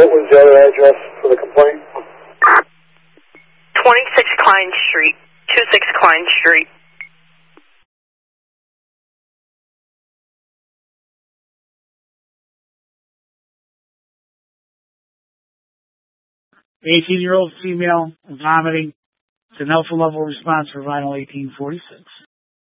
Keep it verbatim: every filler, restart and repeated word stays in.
what was the other address for the complaint? twenty-six Klein Street, twenty-six Klein Street. eighteen-year-old female vomiting. It's an alpha level response for vinyl eighteen forty-six.